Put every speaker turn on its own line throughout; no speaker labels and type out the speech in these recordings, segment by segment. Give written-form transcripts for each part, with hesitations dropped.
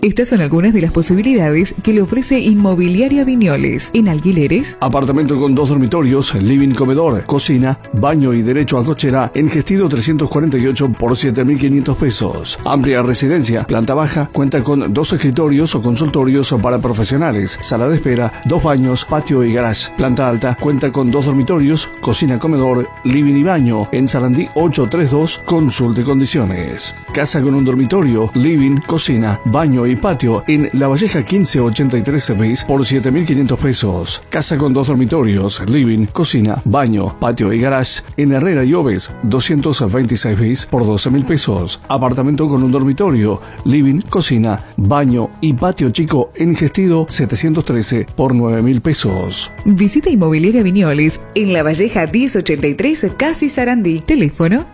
Estas son algunas de las posibilidades que le ofrece Inmobiliaria Viñoles. En alquileres,
apartamento con 2 dormitorios, living, comedor, cocina, baño y derecho a cochera en Gestido 348 por 7.500 pesos. Amplia residencia, planta baja, cuenta con 2 escritorios o consultorios para profesionales, sala de espera, 2 baños, patio y garage. Planta alta, cuenta con 2 dormitorios, cocina, comedor, living y baño. En Sarandí 832, consulte condiciones. Casa con un dormitorio, living, cocina, baño y patio en La Valleja 1583 bis por 7.500 pesos. Casa con 2 dormitorios, living, cocina, baño, patio y garage en Herrera y Oves 226 bis por 12.000 pesos. Apartamento con un dormitorio, living, cocina, baño y patio chico en Gestido 713 por 9.000 pesos.
visita Inmobiliaria Viñoles en La Valleja 1083, Casi Sarandí. Teléfono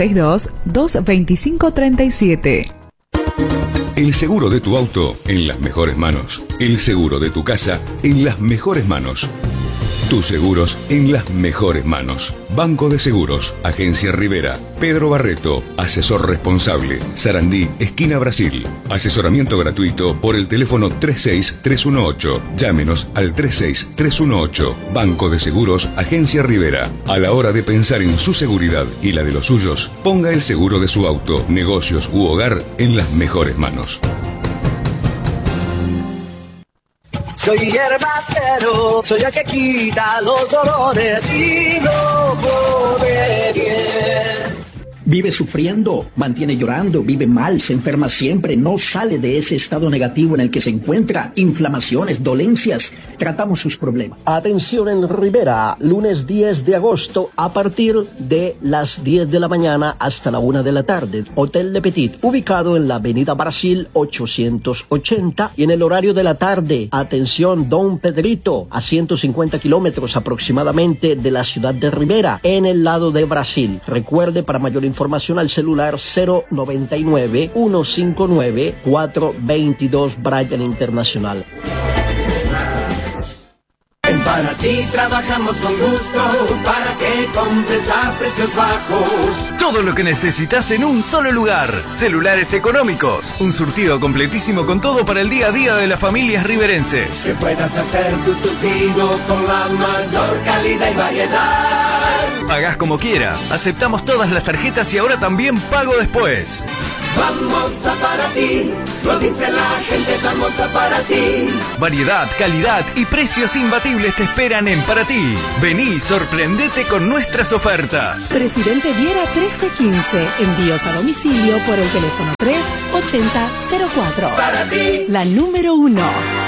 462-225-37.
El seguro de tu auto en las mejores manos. El seguro de tu casa en las mejores manos. Tus seguros en las mejores manos. Banco de Seguros, Agencia Rivera, Pedro Barreto, asesor responsable, Sarandí, esquina Brasil. Asesoramiento gratuito por el teléfono 36318. Llámenos al 36318. Banco de Seguros, Agencia Rivera. A la hora de pensar en su seguridad y la de los suyos, ponga el seguro de su auto, negocios u hogar en las mejores manos.
Soy herbatero, soy el que quita los dolores y no pone bien. Vive sufriendo, mantiene llorando, vive mal, se enferma siempre, no sale de ese estado negativo en el que se encuentra, inflamaciones, dolencias, tratamos sus problemas. Atención en Rivera, lunes 10 de agosto a partir de las 10 de la mañana hasta la 1 de la tarde. Hotel Le Petit, ubicado en la avenida Brasil 880 y en el horario de la tarde. Atención Don Pedrito, a 150 kilómetros aproximadamente de la ciudad de Rivera, en el lado de Brasil. Recuerde, para mayor información al celular 099-159-422 Bryan Internacional.
En Paraty trabajamos con gusto para que compres a precios bajos.
Todo lo que necesitas en un solo lugar. Celulares económicos. Un surtido completísimo con todo para el día a día de las familias riverenses.
Que puedas hacer tu surtido con la mayor calidad y variedad.
Pagás como quieras. Aceptamos todas las tarjetas y ahora también pago después.
Vamos a Paraty, lo dice la gente, vamos a Paraty.
Variedad, calidad y precios imbatibles te esperan en Paraty. Vení y sorprendete con nuestras ofertas.
Presidente Viera 1315. Envíos a domicilio por el teléfono 38004.
Paraty,
la número 1.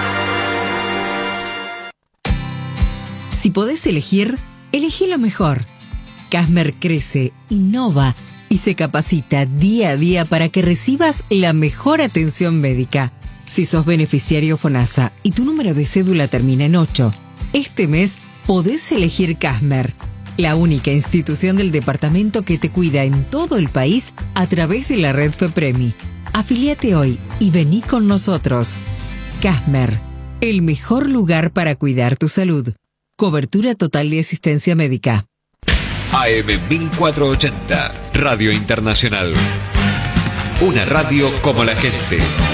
Si podés elegir, elegí lo mejor. Casmer crece, innova y se capacita día a día para que recibas la mejor atención médica. Si sos beneficiario FONASA y tu número de cédula termina en 8, este mes podés elegir Casmer, la única institución del departamento que te cuida en todo el país a través de la red FEPREMI. Afiliate hoy y vení con nosotros. Casmer, el mejor lugar para cuidar tu salud. Cobertura total de asistencia médica.
AM 1480, Radio Internacional. Una radio como la gente.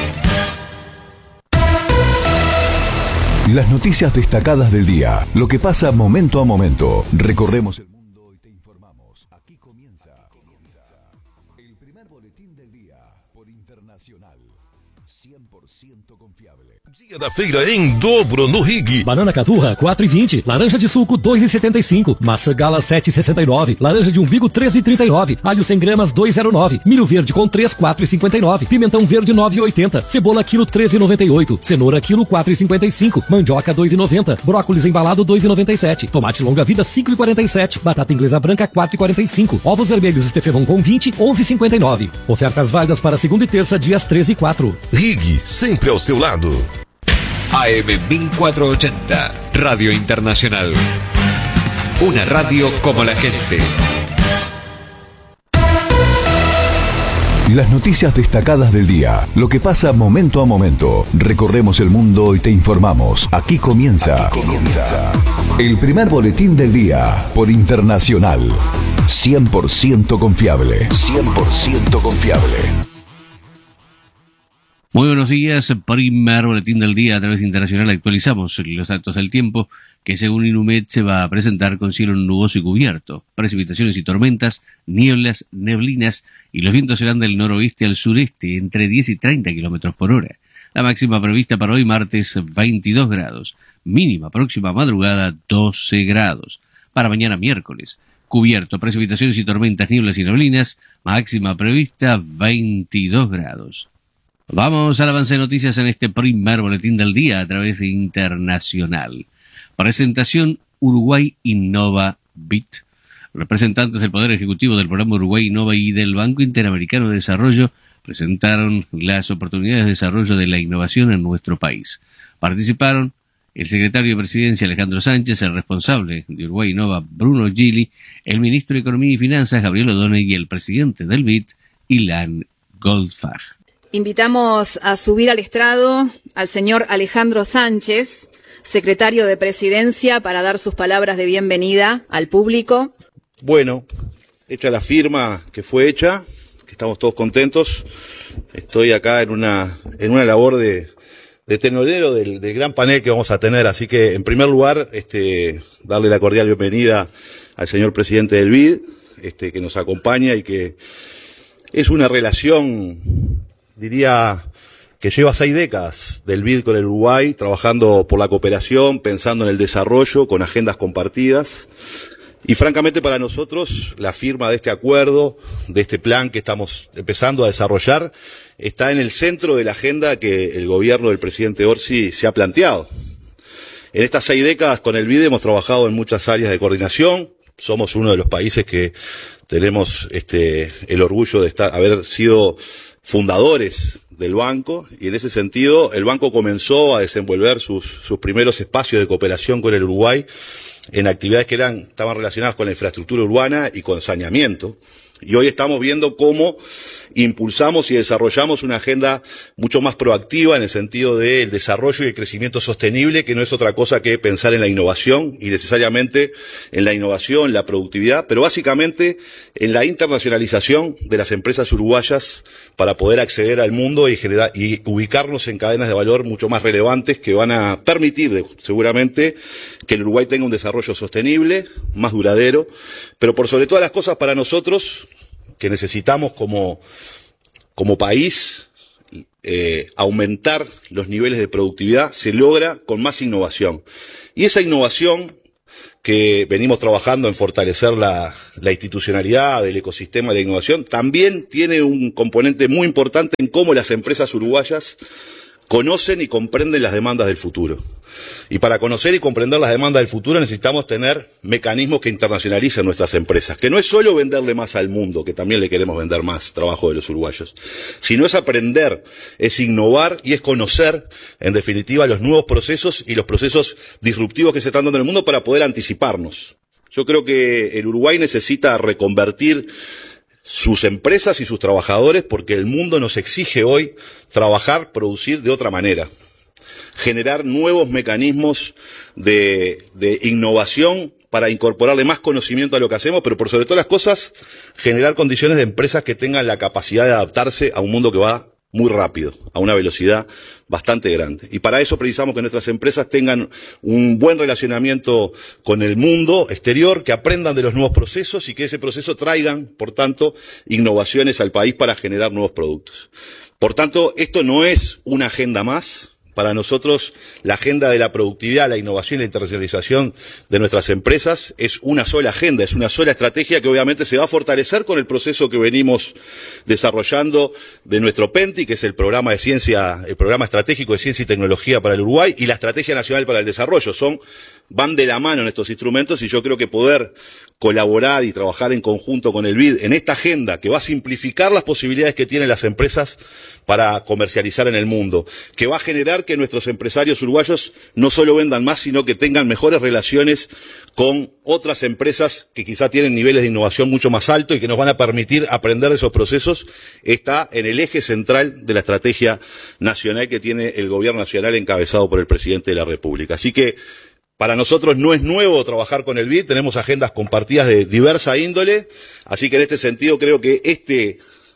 Las noticias destacadas del día, lo que pasa momento a momento. Recorremos el mundo y te informamos. Aquí comienza el primer boletín del día por Internacional. 100% confiable.
Dia da feira em dobro no Rig.
Banana caturra 4,20, laranja de suco 2,75, maçã gala 7,69, laranja de umbigo 13,39, alho 100 gramas 2,09, milho verde com 3, 4,59, pimentão verde 9,80, cebola quilo 13,98, cenoura quilo 4,55, mandioca 2,90, brócolis embalado 2,97, tomate longa vida 5,47, batata inglesa branca 4,45, ovos vermelhos Stefelon com 20, 11,59. Ofertas válidas para segunda e terça, dias 13 e 4.
Rig, sempre ao seu lado.
AM 1480, Radio Internacional. Una radio como la gente.
Las noticias destacadas del día, lo que pasa momento a momento. Recorremos el mundo y te informamos. Aquí comienza el primer boletín del día por Internacional. 100% confiable. 100% confiable.
Muy buenos días, primer boletín del día a través de Internacional. Actualizamos los datos del tiempo que según Inumet se va a presentar con cielo nuboso y cubierto, precipitaciones y tormentas, nieblas, neblinas y los vientos serán del noroeste al sureste entre 10 y 30 kilómetros por hora. La máxima prevista para hoy martes 22 grados, mínima próxima madrugada 12 grados. Para mañana miércoles, cubierto, precipitaciones y tormentas, nieblas y neblinas, máxima prevista 22 grados. Vamos al avance de noticias en este primer boletín del día a través de Internacional. Presentación Uruguay Innova BIT. Representantes del Poder Ejecutivo del Programa Uruguay Innova y del Banco Interamericano de Desarrollo presentaron las oportunidades de desarrollo de la innovación en nuestro país. Participaron el secretario de Presidencia Alejandro Sánchez, el responsable de Uruguay Innova Bruno Gili, el ministro de Economía y Finanzas Gabriel O'Donnell y el presidente del BIT Ilan Goldfach.
Invitamos a subir al estrado al señor Alejandro Sánchez, secretario de Presidencia, para dar sus palabras de bienvenida al público.
Bueno, hecha la firma que fue hecha, que estamos todos contentos, estoy acá en una labor de tenolero del gran panel que vamos a tener, así que en primer lugar darle la cordial bienvenida al señor presidente del BID, que nos acompaña y que es una relación, diría, que lleva 6 décadas del BID con el Uruguay, trabajando por la cooperación, pensando en el desarrollo, con agendas compartidas. Y francamente para nosotros, la firma de este acuerdo, de este plan que estamos empezando a desarrollar, está en el centro de la agenda que el gobierno del presidente Orsi se ha planteado. En estas 6 décadas con el BID hemos trabajado en muchas áreas de coordinación. Somos uno de los países que tenemos el orgullo de haber sido fundadores del banco, y en ese sentido el banco comenzó a desenvolver sus primeros espacios de cooperación con el Uruguay en actividades que estaban relacionadas con la infraestructura urbana y con saneamiento. Y hoy estamos viendo cómo impulsamos y desarrollamos una agenda mucho más proactiva en el sentido del desarrollo y el crecimiento sostenible, que no es otra cosa que pensar en la innovación, y necesariamente en la innovación, la productividad, pero básicamente en la internacionalización de las empresas uruguayas para poder acceder al mundo y ubicarnos en cadenas de valor mucho más relevantes que van a permitir seguramente que el Uruguay tenga un desarrollo sostenible, más duradero, pero por sobre todas las cosas para nosotros, que necesitamos como país aumentar los niveles de productividad, se logra con más innovación. Y esa innovación que venimos trabajando en fortalecer la institucionalidad del ecosistema de la innovación, también tiene un componente muy importante en cómo las empresas uruguayas conocen y comprenden las demandas del futuro. Y para conocer y comprender las demandas del futuro necesitamos tener mecanismos que internacionalicen nuestras empresas, que no es solo venderle más al mundo, que también le queremos vender más trabajo de los uruguayos, sino es aprender, es innovar y es conocer, en definitiva, los nuevos procesos y los procesos disruptivos que se están dando en el mundo para poder anticiparnos. Yo creo que el Uruguay necesita reconvertir sus empresas y sus trabajadores, porque el mundo nos exige hoy trabajar, producir de otra manera, generar nuevos mecanismos de innovación para incorporarle más conocimiento a lo que hacemos, pero por sobre todas las cosas, generar condiciones de empresas que tengan la capacidad de adaptarse a un mundo que va muy rápido, a una velocidad bastante grande. Y para eso precisamos que nuestras empresas tengan un buen relacionamiento con el mundo exterior, que aprendan de los nuevos procesos y que ese proceso traigan, por tanto, innovaciones al país para generar nuevos productos. Por tanto, esto no es una agenda más. Para nosotros, la agenda de la productividad, la innovación y la internacionalización de nuestras empresas es una sola agenda, es una sola estrategia que obviamente se va a fortalecer con el proceso que venimos desarrollando de nuestro PENTI, que es el programa estratégico de ciencia y tecnología para el Uruguay, y la Estrategia Nacional para el Desarrollo. Van de la mano en estos instrumentos, y yo creo que poder colaborar y trabajar en conjunto con el BID en esta agenda que va a simplificar las posibilidades que tienen las empresas para comercializar en el mundo, que va a generar que nuestros empresarios uruguayos no solo vendan más, sino que tengan mejores relaciones con otras empresas que quizá tienen niveles de innovación mucho más altos y que nos van a permitir aprender de esos procesos, está en el eje central de la estrategia nacional que tiene el gobierno nacional encabezado por el presidente de la República. Así que para nosotros no es nuevo trabajar con el BID, tenemos agendas compartidas de diversa índole, así que en este sentido creo que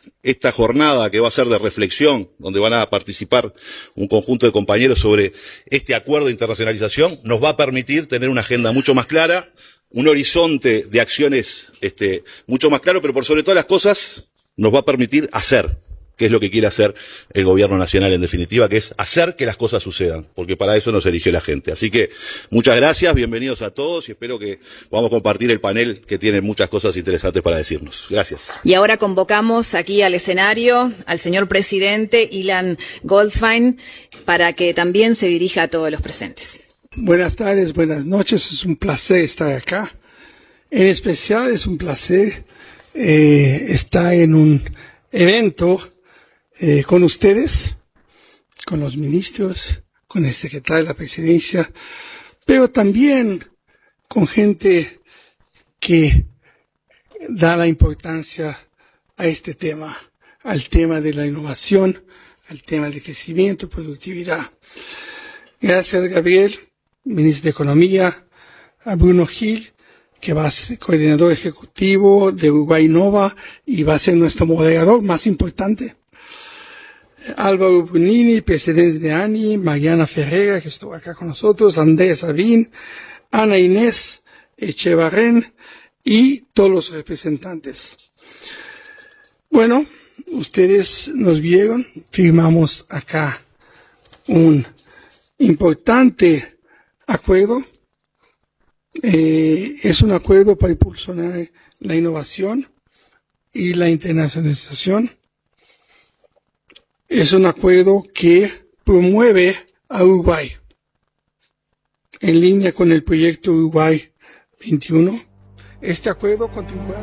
esta jornada que va a ser de reflexión, donde van a participar un conjunto de compañeros sobre este acuerdo de internacionalización, nos va a permitir tener una agenda mucho más clara, un horizonte de acciones mucho más claro, pero por sobre todas las cosas nos va a permitir hacer, que es lo que quiere hacer el gobierno nacional en definitiva, que es hacer que las cosas sucedan, porque para eso nos eligió la gente. Así que muchas gracias, bienvenidos a todos y espero que podamos compartir el panel que tiene muchas cosas interesantes para decirnos. Gracias.
Y ahora convocamos aquí al escenario al señor presidente Ilan Goldfein para que también se dirija a todos los presentes.
Buenas tardes, buenas noches, es un placer estar acá. En especial es un placer estar en un evento con ustedes, con los ministros, con el secretario de la presidencia, pero también con gente que da la importancia a este tema, al tema de la innovación, al tema del crecimiento, productividad. Gracias, Gabriel, ministro de Economía, a Bruno Gil, que va a ser coordinador ejecutivo de Uruguay Innova y va a ser nuestro moderador más importante. Álvaro Brunini, presidente de ANI, Mariana Ferreira, que estuvo acá con nosotros, Andrés Sabín, Ana Inés Echevarren y todos los representantes. Bueno, ustedes nos vieron, firmamos acá un importante acuerdo. Es un acuerdo para impulsar la innovación y la internacionalización. Es un acuerdo que promueve a Uruguay en línea con el proyecto Uruguay 21. Este acuerdo contribuirá